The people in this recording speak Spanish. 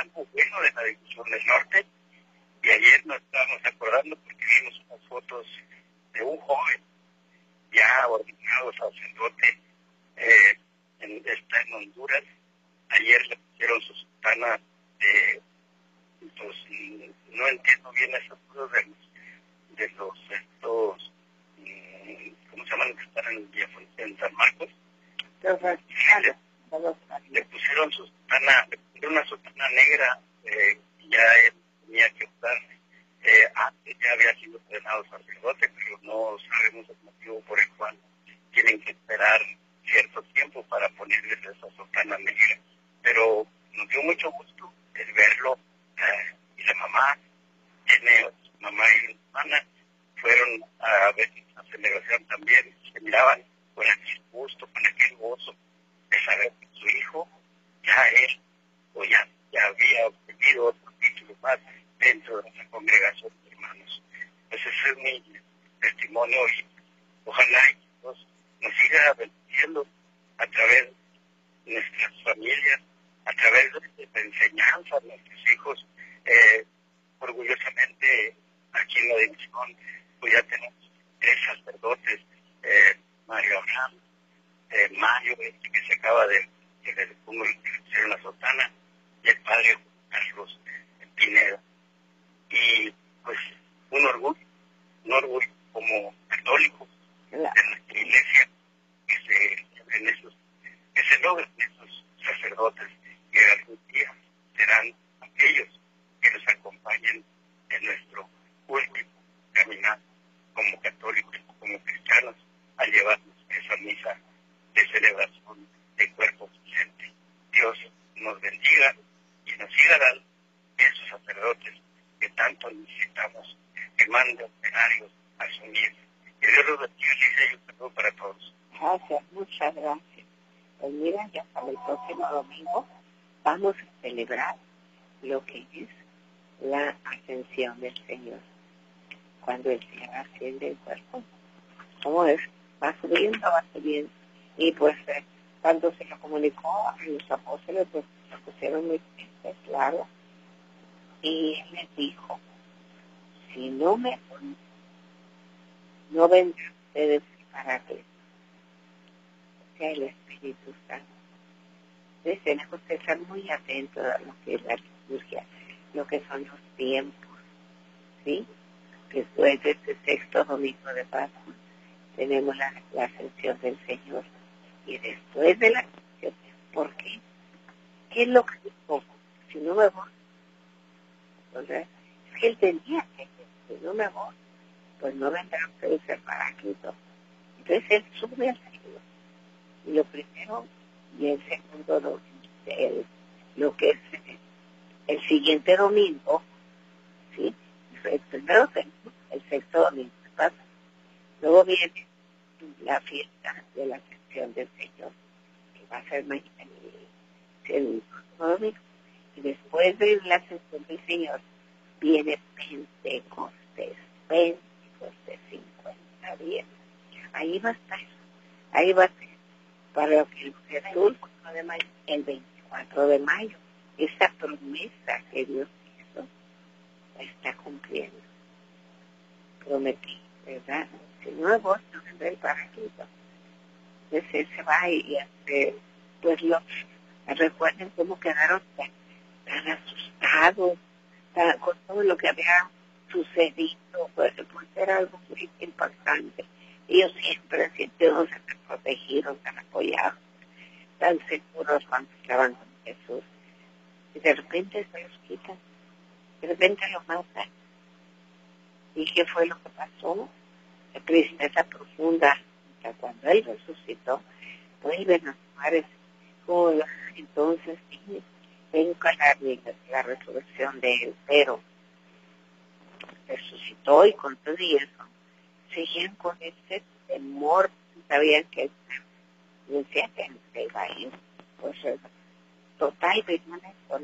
algo bueno de la División del Norte. Y ayer nos estábamos acordando porque vimos unas fotos de un joven ya ordenado sacerdote, está en Honduras. Ayer le pusieron su sotana pues, no entiendo bien esas cosas de los estos, ¿cómo se llaman? Que están en San Marcos. Le pusieron su sotana, le pusieron una sotana negra, ya él tenía que usar, antes ya había sido ordenado sacerdote, pero no sabemos el motivo por el cual tienen que esperar cierto tiempo para ponerles esa sotana negra. Pero nos dio mucho gusto el verlo, y la mamá, tiene su mamá y su hermana, fueron a ver la celebración también, se miraban con aquel gusto, con aquel gozo de saber que su hijo, ya él, o ya había obtenido otro título más dentro de esa congregación de hermanos. Pues ese es mi testimonio y ojalá Dios nos siga bendiciendo a través de nuestras familias, a través de la enseñanza de nuestros hijos. Orgullosamente aquí en la división pues ya tenemos 3 sacerdotes, Mario Abraham, Mario, que se acaba de le pusieron la sotana, y el padre Carlos Pineda. Y pues un orgullo como católicos de nuestra iglesia que se logren esos sacerdotes que algún día serán aquellos que nos acompañen en nuestro último caminar como católicos, como cristianos, a llevarnos esa misa de celebración de cuerpo presente. Dios nos bendiga y nos siga dando esos sacerdotes que tanto necesitamos, que manden operarios a asumir. Que Dios los bendiga y un saludo para todos. Gracias, muchas gracias. Pues mira, ya para el próximo domingo vamos a celebrar lo que es la ascensión del Señor. Cuando el Señor asciende el cuerpo, ¿cómo es? Va subiendo. Y pues cuando se lo comunicó a los apóstoles, pues se pusieron muy tristes, claro. Y él les dijo, si no me ponen, no vendrán ustedes para que sea el Espíritu Santo. Entonces tenemos que estar muy atentos a lo que es la liturgia, lo que son los tiempos, ¿sí? Después de este 6º domingo de Pascua tenemos la ascensión del Señor. Y después de la ascensión, ¿por qué? ¿Qué es lo que dijo? Si no me voy, entonces, es que él tenía que, si no me voy, pues no vendrá ustedes el Paráclito. Entonces él sube al cielo. Y lo primero y el segundo, lo que es el siguiente domingo, ¿sí? Primero tenemos el 6º domingo de Pascua. Luego viene la fiesta de la ascensión del Señor, que va a ser mañana, el domingo. Y después de la ascensión del Señor viene Pentecostés 50 días. Ahí va a estar para que Jesús el 24 de mayo, esa promesa que Dios hizo, la está cumpliendo. Prometí, ¿verdad? Si no es vos, no vendrá el Paráclito. Entonces él se va y hace, pues recuerden cómo quedaron tan asustados con todo lo que había sucedido, pues era algo muy impactante. Ellos siempre sintieron tan protegidos, tan apoyados, tan seguros cuando estaban con Jesús. Y de repente se los quitan, de repente lo matan. ¿Y qué fue lo que pasó? La tristeza profunda. Cuando él resucitó, vuelven a tomar entonces sí, venga la resurrección de él, pero resucitó y con todo y eso seguían con ese temor, sabían que decía que iba a ir, pues total, venían